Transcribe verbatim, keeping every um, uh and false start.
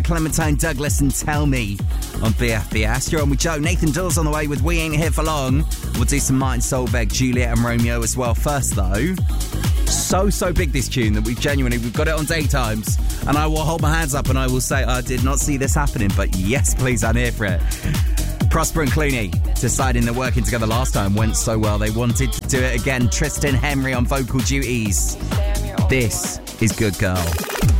Clementine Douglas and Tell Me on B F B S. You're on with Joe. Nathan Dawes on the way with We Ain't Here For Long. We'll do some Martin Solveig, Juliet and Romeo as well. First though, so, so big this tune that we've genuinely, we've got it on Daytimes, and I will hold my hands up and I will say I did not see this happening, but yes, please, I'm here for it. Prosper and Clooney deciding that working together last time went so well they wanted to do it again. Tristan Henry on vocal duties. This is Good Girl.